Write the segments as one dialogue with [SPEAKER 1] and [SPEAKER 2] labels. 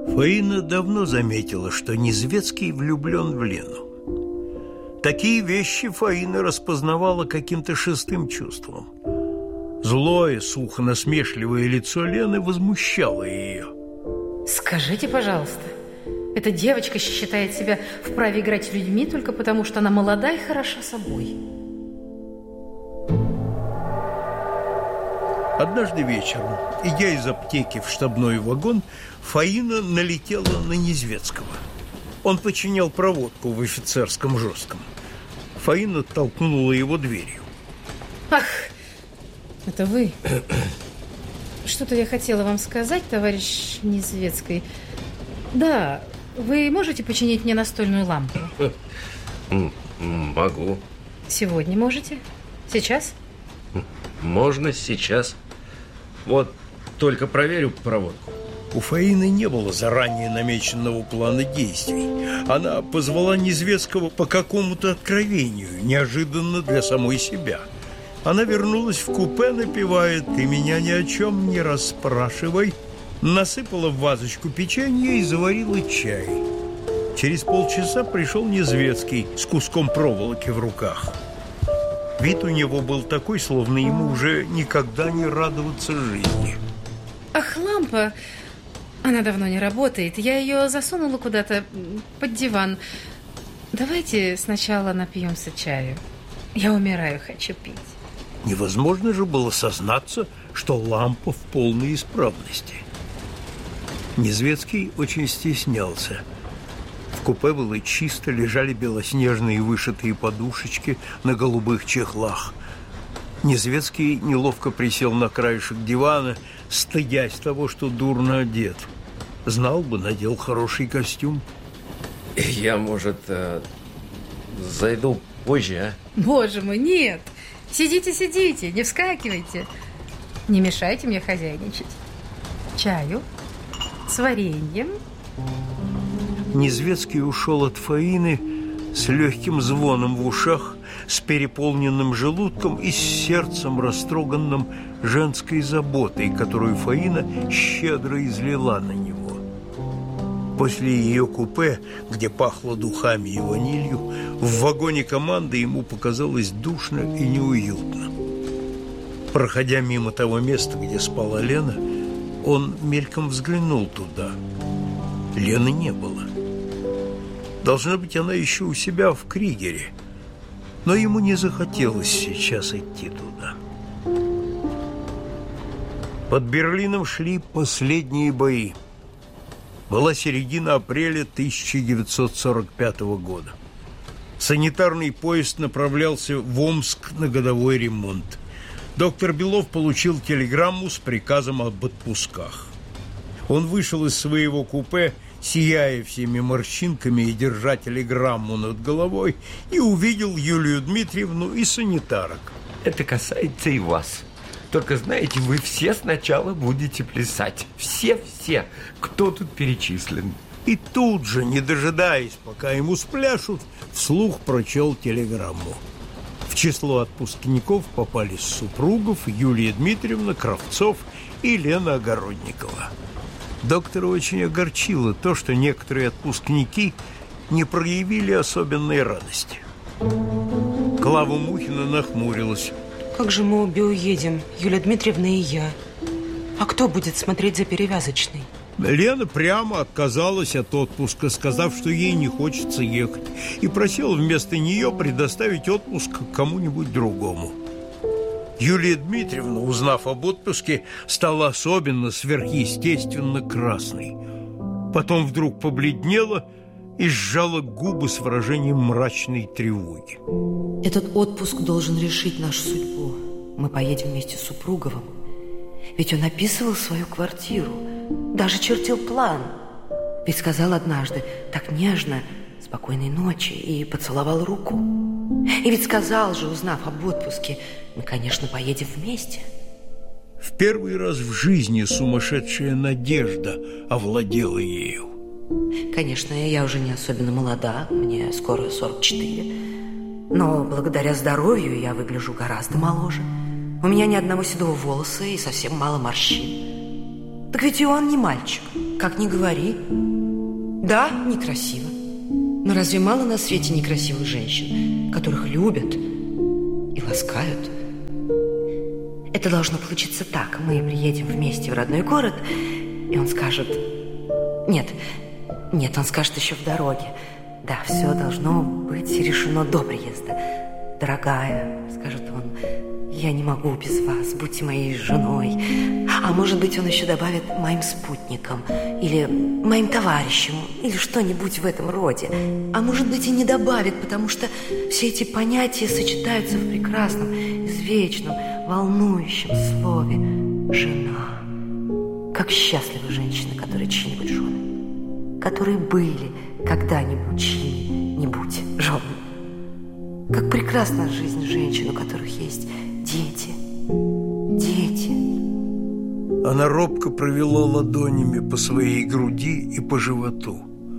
[SPEAKER 1] Фаина давно заметила, что Незвецкий влюблен в Лену. Такие вещи Фаина распознавала каким-то шестым чувством. Злое, сухо-насмешливое лицо Лены возмущало ее.
[SPEAKER 2] Скажите, пожалуйста, эта девочка считает себя вправе играть с людьми только потому, что она молода и хороша собой.
[SPEAKER 1] Однажды вечером, идя из аптеки в штабной вагон, Фаина налетела на Незвецкого. Он починял проводку в офицерском жестком. Фаина толкнула его дверью.
[SPEAKER 2] Ах, это вы? Что-то я хотела вам сказать, товарищ Незвецкий. Да, вы можете починить мне настольную лампу?
[SPEAKER 3] Могу.
[SPEAKER 2] Сегодня можете? Сейчас?
[SPEAKER 3] Можно сейчас. Вот, только проверю проводку.
[SPEAKER 1] У Фаины не было заранее намеченного плана действий. Она позвала Незвецкого по какому-то откровению, неожиданно для самой себя. Она вернулась в купе, напевая «Ты меня ни о чем не расспрашивай», насыпала в вазочку печенье и заварила чай. Через полчаса пришел Незвецкий с куском проволоки в руках. Вид у него был такой, словно ему уже никогда не радоваться жизни.
[SPEAKER 2] Ах, лампа! Она давно не работает. Я ее засунула куда-то под диван. Давайте сначала напьемся чаю. Я умираю, хочу пить.
[SPEAKER 1] Невозможно же было сознаться, что лампа в полной исправности. Незвецкий очень стеснялся. В купе было чисто, лежали белоснежные вышитые подушечки на голубых чехлах. Незвецкий неловко присел на краешек дивана, стыдясь того, что дурно одет. Знал бы, надел хороший костюм.
[SPEAKER 3] Я, может, зайду позже, а?
[SPEAKER 2] Боже мой, нет! Сидите, сидите, не вскакивайте. Не мешайте мне хозяйничать. Чаю с вареньем.
[SPEAKER 1] Незвецкий ушел от Фаины с легким звоном в ушах, с переполненным желудком и с сердцем, растроганным женской заботой, которую Фаина щедро излила на него. После ее купе, где пахло духами и ванилью, в вагоне команды ему показалось душно и неуютно. Проходя мимо того места, где спала Лена, он мельком взглянул туда. Лены не было. Должно быть, она еще у себя в Кригере. Но ему не захотелось сейчас идти туда. Под Берлином шли последние бои. Была середина апреля 1945 года. Санитарный поезд направлялся в Омск на годовой ремонт. Доктор Белов получил телеграмму с приказом об отпусках. Он вышел из своего купе, сияя всеми морщинками и держа телеграмму над головой, и увидел Юлию Дмитриевну и санитарок.
[SPEAKER 4] Это касается и вас. Только, знаете, вы все сначала будете плясать. Все, кто тут перечислен.
[SPEAKER 1] И тут же, не дожидаясь, пока ему спляшут, вслух прочел телеграмму. В число отпускников попали супругов Юлия Дмитриевна, Кравцов и Лена Огородникова. Доктора очень огорчило то, что некоторые отпускники не проявили особенной радости. Клава Мухина нахмурилась.
[SPEAKER 5] Как же мы обе уедем, Юлия Дмитриевна и я? А кто будет смотреть за перевязочной?
[SPEAKER 1] Лена прямо отказалась от отпуска, сказав, что ей не хочется ехать, и просила вместо нее предоставить отпуск кому-нибудь другому. Юлия Дмитриевна, узнав об отпуске, стала особенно сверхъестественно красной. Потом вдруг побледнела и сжала губы с выражением мрачной тревоги.
[SPEAKER 5] Этот отпуск должен решить нашу судьбу. Мы поедем вместе с Супруговым. Ведь он описывал свою квартиру, даже чертил план. Ведь сказал однажды так нежно «спокойной ночи» и поцеловал руку. И ведь сказал же, узнав об отпуске, мы, конечно, поедем вместе.
[SPEAKER 1] В первый раз в жизни сумасшедшая надежда овладела ею.
[SPEAKER 5] Конечно, я уже не особенно молода, мне скоро 44. Но благодаря здоровью я выгляжу гораздо моложе. У меня ни одного седого волоса и совсем мало морщин. Так ведь и он не мальчик. как ни говори. Да, некрасиво. Но разве мало на свете некрасивых женщин, которых любят и ласкают? Это должно получиться так. Мы приедем вместе в родной город, и он скажет... Нет, он скажет еще в дороге. Да, все должно быть решено до приезда. Дорогая, скажет он, я не могу без вас, будьте моей женой. А может быть, он еще добавит моим спутником, или моим товарищем, или что-нибудь в этом роде. А может быть, и не добавит, потому что все эти понятия сочетаются в прекрасном, извечном, волнующем слове «жена». Как счастливы женщины, которые чьи-нибудь жены, которые были когда-нибудь чьими-нибудь женами. Как прекрасна жизнь женщин, у которых есть дети. Дети.
[SPEAKER 1] Она робко провела ладонями по своей груди и по животу.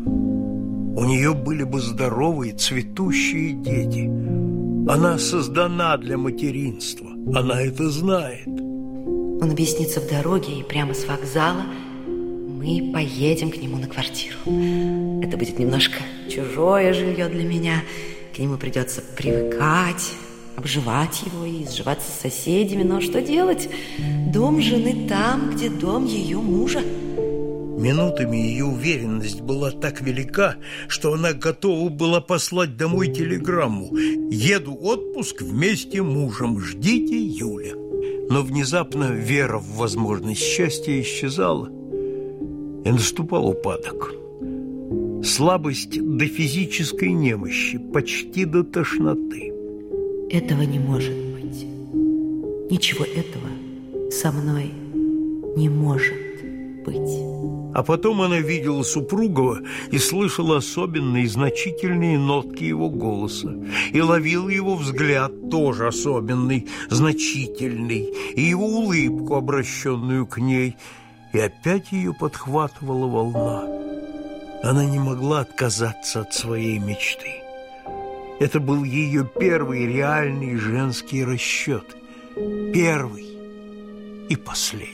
[SPEAKER 1] У нее были бы здоровые, цветущие дети. Она создана для материнства. Она это знает.
[SPEAKER 5] Он объяснится в дороге, и прямо с вокзала мы поедем к нему на квартиру. Это будет немножко чужое жилье для меня. К нему придется привыкать, обживать его и сживаться с соседями. Но что делать? Дом жены там, где дом ее мужа.
[SPEAKER 1] Минутами ее уверенность была так велика, что она готова была послать домой телеграмму: «Еду отпуск вместе с мужем, ждите Юля». Но внезапно вера в возможность счастья исчезала, и наступал упадок. Слабость до физической немощи, почти до тошноты.
[SPEAKER 5] Этого не может быть. Ничего этого со мной не может быть.
[SPEAKER 1] А потом она видела Супругова и слышала особенные значительные нотки его голоса, и ловила его взгляд, тоже особенный, значительный, и его улыбку, обращенную к ней, и опять ее подхватывала волна. Она не могла отказаться от своей мечты. Это был ее первый реальный женский расчет, первый и последний.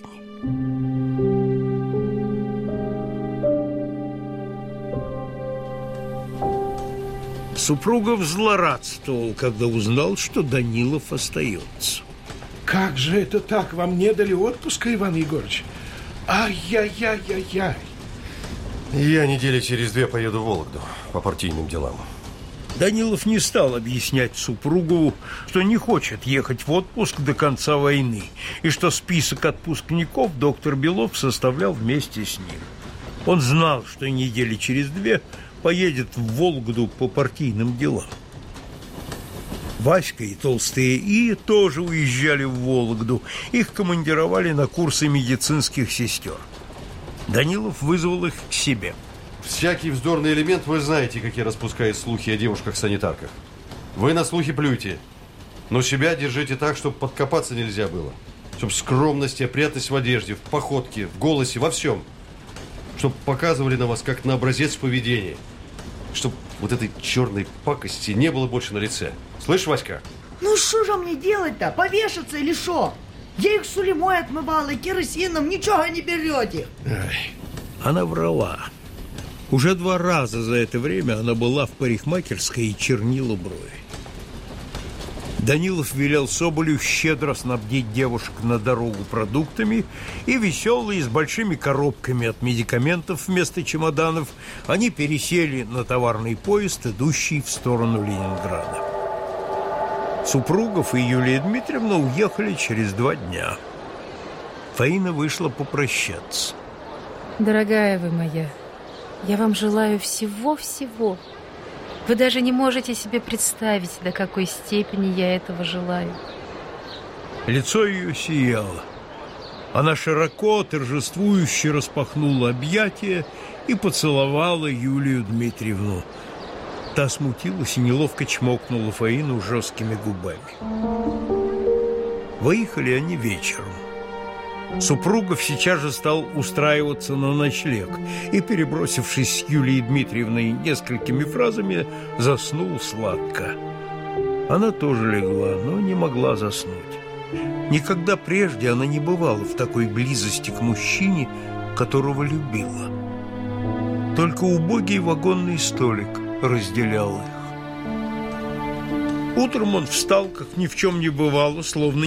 [SPEAKER 1] Супругов злорадствовал, когда узнал, что Данилов остается.
[SPEAKER 6] Как же это так? Вам не дали отпуска, Иван Егорович? Ай-яй-яй-яй-яй.
[SPEAKER 7] Я недели через 2 поеду в Вологду по партийным делам.
[SPEAKER 1] Данилов не стал объяснять Супругову, что не хочет ехать в отпуск до конца войны, и что список отпускников доктор Белов составлял вместе с ним. Он знал, что недели через 2 поедет в Вологду по партийным делам. Васька и толстые И тоже уезжали в Вологду. Их командировали на курсы медицинских сестер. Данилов вызвал их к себе.
[SPEAKER 7] Всякий вздорный элемент, вы знаете, какие распускают слухи о девушках-санитарках. Вы на слухи плюйте, но себя держите так, чтобы подкопаться нельзя было. Чтобы скромность и опрятность в одежде, в походке, в голосе, во всем. Чтобы показывали на вас как на образец поведения. Чтобы вот этой черной пакости не было больше на лице. Слышь, Васька?
[SPEAKER 8] Ну что же мне делать-то? Повешаться или что? Я их сулемой отмывала и керосином, ничего не берете.
[SPEAKER 1] Ай. Она врала. Уже 2 раза за это время она была в парикмахерской и чернила брови. Данилов велел Соболю щедро снабдить девушек на дорогу продуктами, и веселые, с большими коробками от медикаментов вместо чемоданов, они пересели на товарный поезд, идущий в сторону Ленинграда. Супругов и Юлия Дмитриевна уехали через 2 дня. Фаина вышла попрощаться.
[SPEAKER 2] Дорогая вы моя, я вам желаю всего-всего. Вы даже не можете себе представить, до какой степени я этого желаю.
[SPEAKER 1] Лицо ее сияло. Она широко, торжествующе распахнула объятия и поцеловала Юлию Дмитриевну. Та смутилась и неловко чмокнула Фаину жесткими губами. Выехали они вечером. Супругов сейчас же стал устраиваться на ночлег и, перебросившись с Юлией Дмитриевной несколькими фразами, заснул сладко. Она тоже легла, но не могла заснуть. Никогда прежде она не бывала в такой близости к мужчине, которого любила. Только убогий вагонный столик разделял их. Утром он встал, как ни в чем не бывало, словно